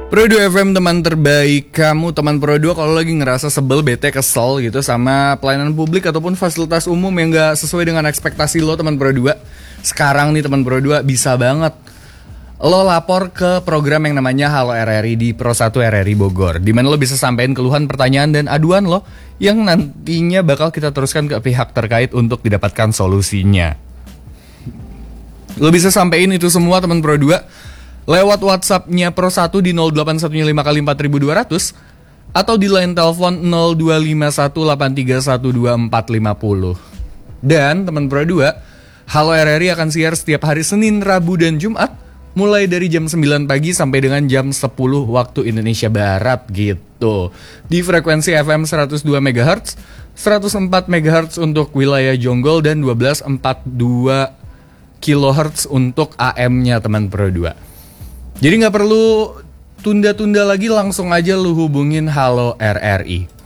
Pro 2 FM, teman terbaik kamu. Teman Pro 2 kalau lagi ngerasa sebel, bete, kesel gitu sama pelayanan publik ataupun fasilitas umum yang gak sesuai dengan ekspektasi lo, teman Pro 2, sekarang nih teman Pro 2 bisa banget lo lapor ke program yang namanya Halo RRI di Pro 1 RRI Bogor, dimana lo bisa sampein keluhan, pertanyaan, dan aduan lo yang nantinya bakal kita teruskan ke pihak terkait untuk didapatkan solusinya. Lo bisa sampein itu semua teman Pro 2 lewat WhatsApp-nya Pro 1 di 0815 atau di line telepon 0251831240. Dan teman Pro 2, Halo RRI akan siar setiap hari Senin, Rabu, dan Jumat mulai dari jam 9 pagi sampai dengan jam 10 waktu Indonesia Barat gitu. Di frekuensi FM 102 MHz, 104 MHz untuk wilayah Jonggol, dan 1242 kHz untuk AM-nya teman Pro 2. Jadi gak perlu tunda-tunda lagi, langsung aja lu hubungin Halo RRI.